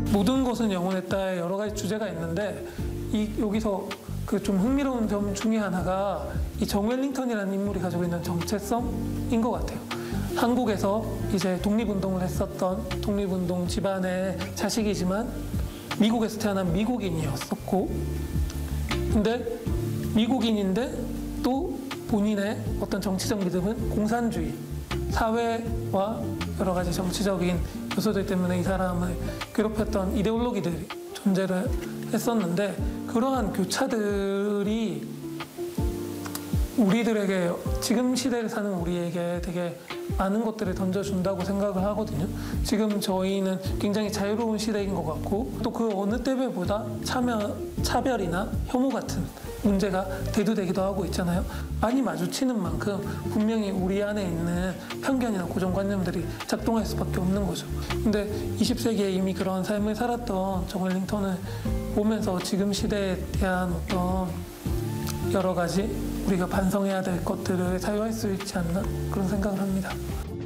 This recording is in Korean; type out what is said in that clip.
모든 것은 영원했다의 여러 가지 주제가 있는데 여기서 그 좀 흥미로운 점 중에 하나가 이 정 웰링턴이라는 인물이 가지고 있는 정체성인 것 같아요. 한국에서 이제 독립운동을 했었던 독립운동 집안의 자식이지만 미국에서 태어난 미국인이었었고, 근데 미국인인데 또 본인의 어떤 정치적 믿음은 공산주의, 사회와 여러 가지 정치적인 요소들 때문에 이 사람을 괴롭혔던 이데올로기들이 존재를 했었는데, 그러한 교차들이 우리들에게, 지금 시대를 사는 우리에게 되게 많은 것들을 던져준다고 생각을 하거든요. 지금 저희는 굉장히 자유로운 시대인 것 같고, 또 그 어느 때보다 차별이나 혐오 같은 문제가 대두되기도 하고 있잖아요. 많이 마주치는 만큼 분명히 우리 안에 있는 편견이나 고정관념들이 작동할 수밖에 없는 거죠. 근데 20세기에 이미 그런 삶을 살았던 정 웰링턴을 보면서 지금 시대에 대한 어떤 여러 가지 우리가 반성해야 될 것들을 사유할 수 있지 않나, 그런 생각을 합니다.